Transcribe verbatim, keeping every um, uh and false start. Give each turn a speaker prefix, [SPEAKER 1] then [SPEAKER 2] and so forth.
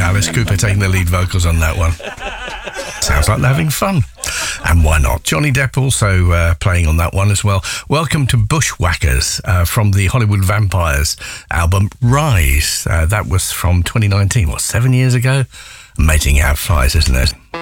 [SPEAKER 1] Alice Cooper taking the lead vocals on that one. Sounds like they're having fun. And why not? Johnny Depp also uh, playing on that one as well. Welcome to Bushwhackers uh, from the Hollywood Vampires album Rise. Uh, that was from twenty nineteen, what, seven years ago? Amazing how it flies, isn't it?